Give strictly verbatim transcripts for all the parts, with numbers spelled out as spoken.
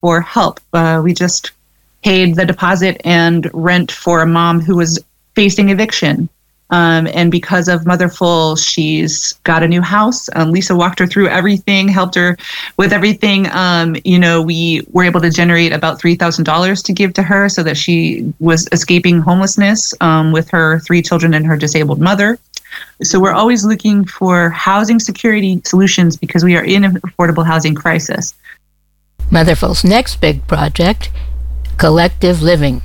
for help. Uh, we just paid the deposit and rent for a mom who was facing eviction. Um, and because of Motherful, she's got a new house. Um, Lisa walked her through everything, helped her with everything. Um, you know, we were able to generate about three thousand dollars to give to her so that she was escaping homelessness um, with her three children and her disabled mother. So we're always looking for housing security solutions because we are in an affordable housing crisis. Motherful's next big project, collective living.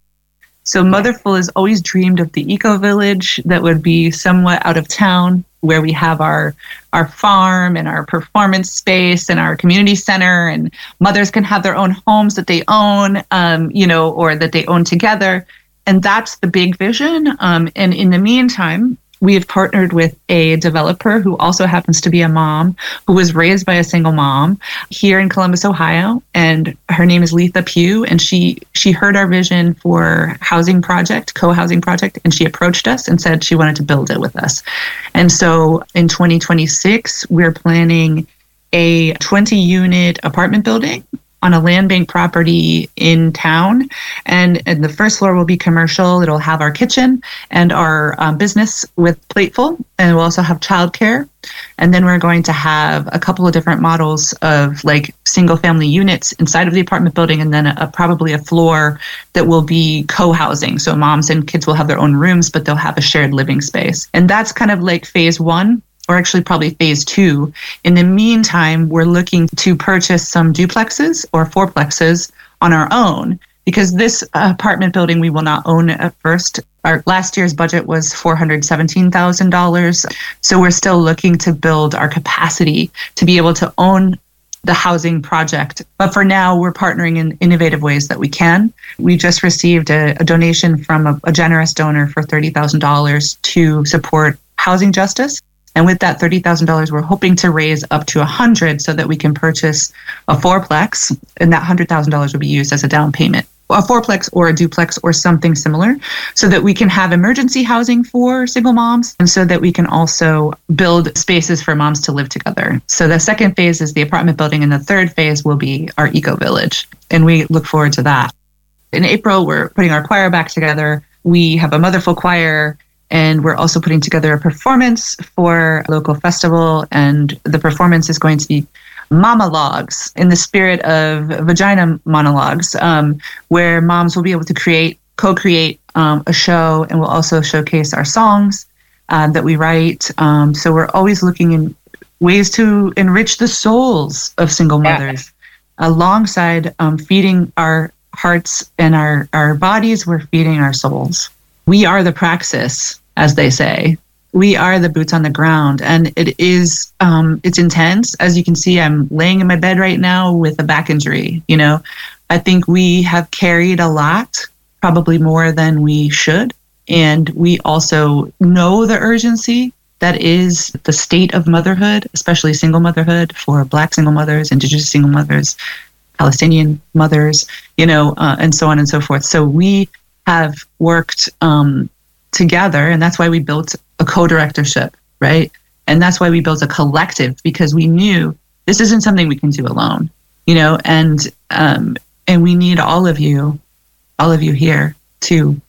So Motherful has always dreamed of the eco-village that would be somewhat out of town, where we have our our farm and our performance space and our community center, and mothers can have their own homes that they own, um, you know, or that they own together. And that's the big vision. Um, and in the meantime, we have partnered with a developer who also happens to be a mom who was raised by a single mom here in Columbus, Ohio. And her name is Letha Pugh. And she she heard our vision for housing project, co-housing project, and she approached us and said she wanted to build it with us. And so in twenty twenty-six, we're planning a twenty unit apartment building on a land bank property in town. And, and the first floor will be commercial. It'll have our kitchen and our um, business with Plateful, and we'll also have childcare. And then we're going to have a couple of different models of like single family units inside of the apartment building, and then a, a, probably a floor that will be co-housing. So moms and kids will have their own rooms, but they'll have a shared living space. And that's kind of like phase one, or actually probably phase two. In the meantime, we're looking to purchase some duplexes or fourplexes on our own, because this apartment building we will not own at first. Our last year's budget was four hundred seventeen thousand dollars. So we're still looking to build our capacity to be able to own the housing project. But for now, we're partnering in innovative ways that we can. We just received a, a donation from a, a generous donor for thirty thousand dollars to support housing justice. And with that thirty thousand dollars, we're hoping to raise up to one hundred thousand dollars so that we can purchase a fourplex, and that one hundred thousand dollars will be used as a down payment. A fourplex or a duplex or something similar, so that we can have emergency housing for single moms, and so that we can also build spaces for moms to live together. So the second phase is the apartment building, and the third phase will be our eco-village. And we look forward to that. In April, we're putting our choir back together. We have a Motherful choir, and we're also putting together a performance for a local festival. And the performance is going to be Mama-logues, in the spirit of vagina monologues, um, where moms will be able to create, co-create um, a show, and we'll also showcase our songs uh, that we write. Um, so we're always looking in ways to enrich the souls of single mothers, yeah. alongside um, feeding our hearts and our, our bodies, we're feeding our souls. We are the praxis, as they say. We are the boots on the ground, and it is, um, it's intense. As you can see, I'm laying in my bed right now with a back injury. You know, I think we have carried a lot, probably more than we should. And we also know the urgency that is the state of motherhood, especially single motherhood for Black single mothers, Indigenous single mothers, Palestinian mothers, you know, uh, and so on and so forth. So we have worked um, together, and that's why we built a co-directorship, right? And that's why we built a collective, because we knew this isn't something we can do alone, you know, and um, and we need all of you, all of you here to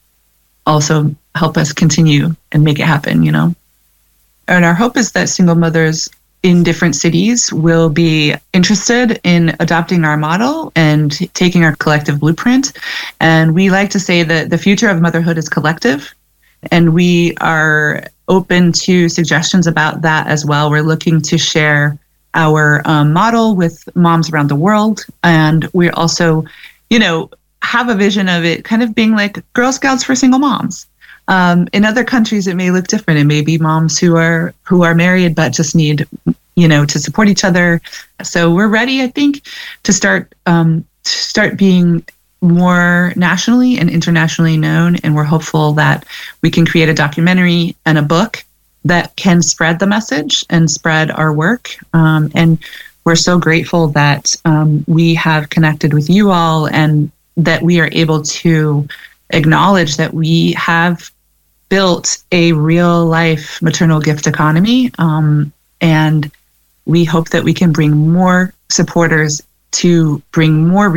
also help us continue and make it happen, you know. And our hope is that single mothers in different cities will be interested in adopting our model and taking our collective blueprint. And we like to say that the future of motherhood is collective. And we are open to suggestions about that as well. We're looking to share our um, model with moms around the world. And we also, you know, have a vision of it kind of being like Girl Scouts for single moms. Um, in other countries, it may look different. It may be moms who are who are married but just need, you know, to support each other. So we're ready, I think, to start um, to start being more nationally and internationally known. And we're hopeful that we can create a documentary and a book that can spread the message and spread our work. Um, and we're so grateful that um, we have connected with you all, and that we are able to acknowledge that we have built a real life maternal gift economy. Um, and we hope that we can bring more supporters to bring more